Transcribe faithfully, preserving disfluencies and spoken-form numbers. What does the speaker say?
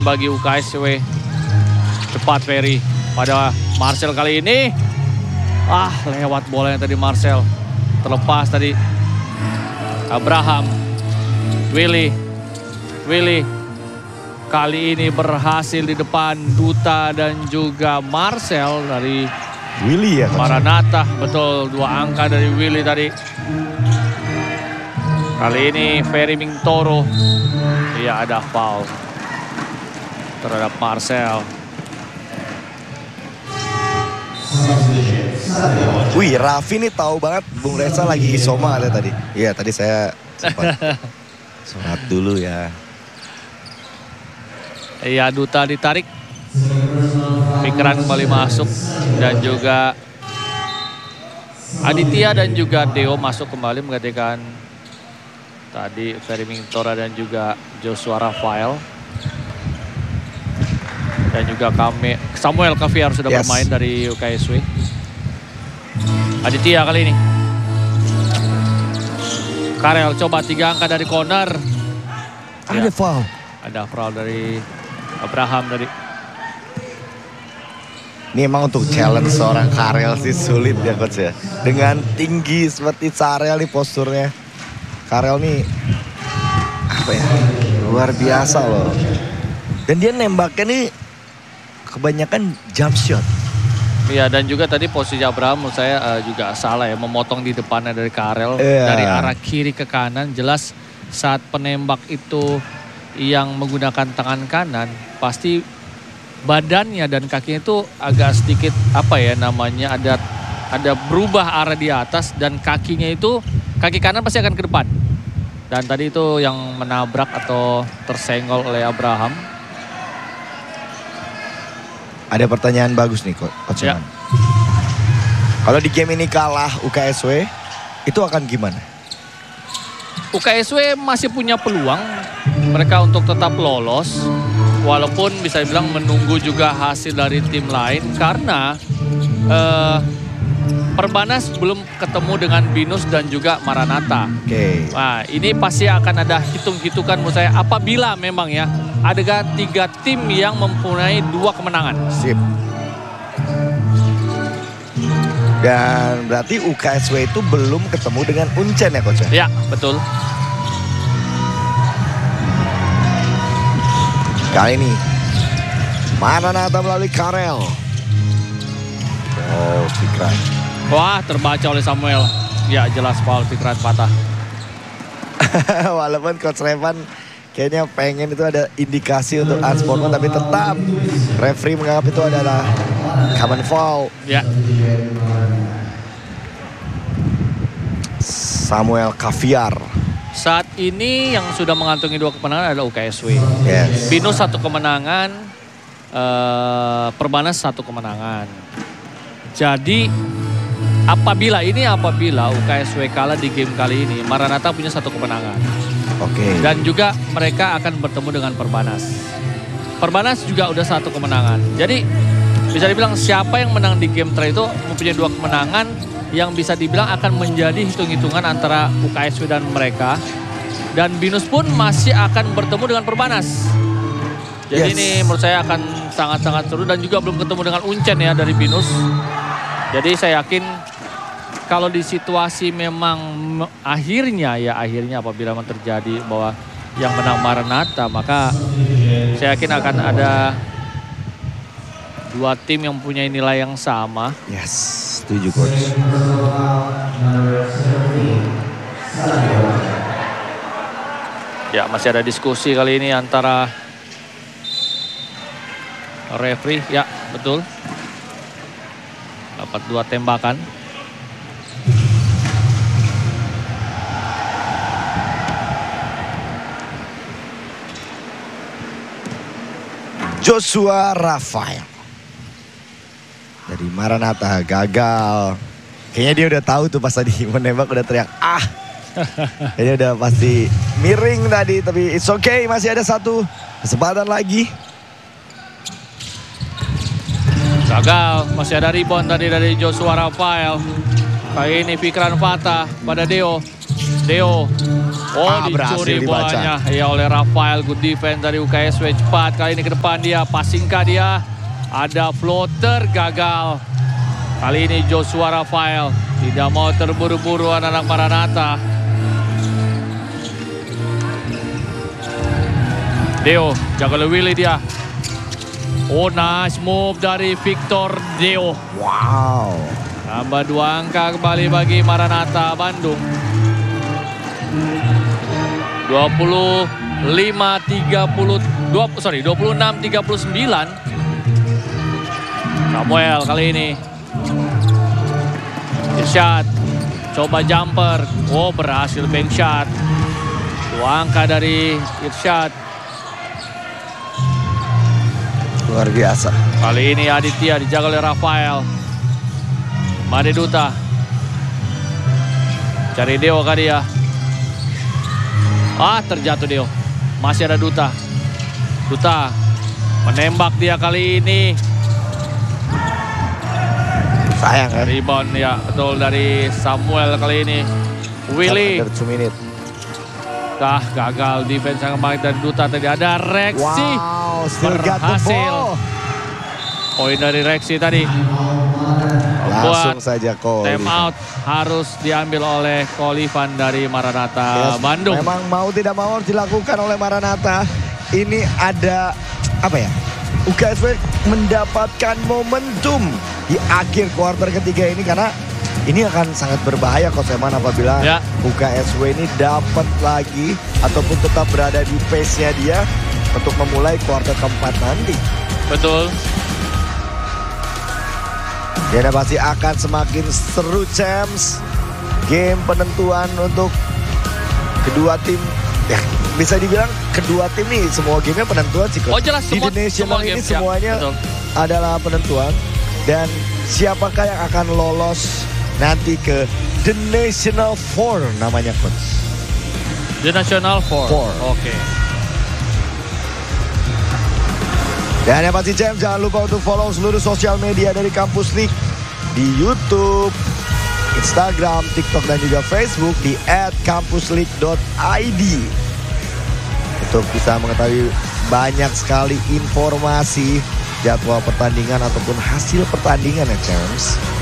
bagi U K S W. Cepat Ferry pada Marcel kali ini. Ah, lewat bolanya tadi Marcel. Terlepas tadi Abraham. Willy. Willy. Kali ini berhasil di depan Duta dan juga Marcel dari Willy ya. Maranatha. Betul, dua angka dari Willy tadi. Kali ini Ferry Mingtoro. Iya, ada foul terhadap Marcel. Wih, Raffi nih tahu banget Bung Reza lagi soma ada tadi. Iya, tadi saya sempat sholat dulu ya. Iya, Duta ditarik. Pikiran kembali masuk dan juga Aditya dan juga Deo masuk kembali menggantikan tadi Ferry Mingtora dan juga Joshua Rafael. Dan juga kami Samuel Kaviar sudah Yes. bermain dari U K S W. Aditya kali ini. Karel coba tiga angka dari corner. Ada Ya, foul. ada foul dari Abraham tadi. Ini emang untuk challenge seorang Karel sih sulit ya coach ya. Dengan tinggi seperti Sarel nih posturnya. Karel nih apa ya, luar biasa loh. Dan dia nembaknya nih kebanyakan jump shot. Iya, dan juga tadi posisi Abraham menurut saya uh, juga salah ya. Memotong di depannya dari Karel. Yeah. Dari arah kiri ke kanan. Jelas saat penembak itu yang menggunakan tangan kanan. Pasti badannya dan kakinya itu agak sedikit apa ya namanya. Ada, ada berubah arah di atas. Dan kakinya itu, kaki kanan pasti akan ke depan. Dan tadi itu yang menabrak atau tersenggol oleh Abraham. Ada pertanyaan bagus nih coach. Ya. Kalau di game ini kalah U K S W, itu akan gimana? U K S W masih punya peluang mereka untuk tetap lolos. Walaupun bisa dibilang menunggu juga hasil dari tim lain. Karena eh, Perbanas belum ketemu dengan Binus dan juga Maranatha. Oke. Okay. Nah, ini pasti akan ada hitung-hitungan menurut saya. Apabila memang ya, ada tiga tim yang mempunyai dua kemenangan. Sip. Dan berarti U K S W itu belum ketemu dengan Uncen ya coach? Ya, betul. Kali ini Maranatha melalui Karel. Oh, Fikran. Wah, terbaca oleh Samuel. Ya, jelas foul, Fikran patah. Walaupun Coach Revan kayaknya pengen itu ada indikasi untuk unsportsman, tapi tetap referee menganggap itu adalah common foul. Ya. Samuel Kaviar. Saat ini yang sudah mengantongi dua kemenangan adalah U K S W. Yes. Binus satu kemenangan, eh, Perbanas satu kemenangan. Jadi apabila ini apabila U K S W kalah di game kali ini, Maranatha punya satu kemenangan. Oke. Okay. Dan juga mereka akan bertemu dengan Perbanas. Perbanas juga udah satu kemenangan. Jadi bisa dibilang siapa yang menang di game terakhir itu mempunyai dua kemenangan yang bisa dibilang akan menjadi hitung-hitungan antara U K S W dan mereka. Dan Binus pun masih akan bertemu dengan Perbanas. Jadi yes. Ini menurut saya akan sangat-sangat seru dan juga belum ketemu dengan Uncen ya dari Binus. Jadi saya yakin kalau di situasi memang akhirnya ya akhirnya apabila memang terjadi bahwa yang menang Maranatha, maka saya yakin akan ada dua tim yang punya nilai yang sama. Yes, setuju coach. Ya, masih ada diskusi kali ini antara referee. Ya, betul. Dapat dua tembakan. Joshua Rafael dari Maranatha gagal. Kayaknya dia udah tahu tuh pas tadi menembak udah teriak ah. Kayaknya udah pasti miring tadi, tapi it's okay, masih ada satu kesempatan lagi. Gagal, masih ada rebound tadi dari Joshua Rafael. Kali ini Fikran Fatah pada Deo. Deo. Oh, Ah, berhasil dicuri dibaca. bolanya ya oleh Rafael. Good defense dari U K S W. Cepat kali ini ke depan dia. Passing kah dia? Ada floater, gagal. Kali ini Joshua Rafael tidak mau terburu-buru anak-anak Maranatha. Deo, jaga oleh Willy dia. Oh, nice move dari Victor Deo. Wow. Tambah dua angka kembali bagi Maranatha Bandung. dua puluh lima tiga puluh dua, sorry, dua puluh enam tiga puluh sembilan. Samuel kali ini. Irsyad coba jumper. Oh, berhasil bank shot. Dua angka dari Irsyad. Luar biasa. Kali ini Aditya dijaga oleh Rafael. Made Duta. Cari Deo kah dia? Ah, terjatuh Deo. Masih ada Duta. Duta menembak dia kali ini. Sayang kan? Rebound ya, betul dari Samuel kali ini. Willy. Under two minute. Kah gagal defense yang baik dari Duta tadi. Ada Rexi. Wow, still got the Berhasil. ball. Poin dari Rexi tadi. Langsung Buat saja Ko. time out harus diambil oleh Kolivan dari Maranatha Yes, Bandung. Memang mau tidak mau harus dilakukan oleh Maranatha. Ini ada apa ya? U K S W mendapatkan momentum di akhir kuarter ketiga ini karena ini akan sangat berbahaya Coach Eman apabila Ya. U K S W ini dapat lagi ataupun tetap berada di pace-nya dia untuk memulai kuarter keempat nanti. Betul. Dan pasti akan semakin seru champs. Game penentuan untuk kedua tim. Ya, bisa dibilang kedua tim nih semua gamenya penentuan sih Coach. Oh, jelas, Di semua- The National semua ini game, ya. semuanya Betul. adalah penentuan. Dan siapakah yang akan lolos nanti ke The National Four namanya Coach. The National Four. Four. Oke. Dan yang pasti champs jangan lupa untuk follow seluruh sosial media dari Kampus League di YouTube, Instagram, TikTok dan juga Facebook di at kampusleague dot i d untuk bisa mengetahui banyak sekali informasi jadwal pertandingan ataupun hasil pertandingan ya champs.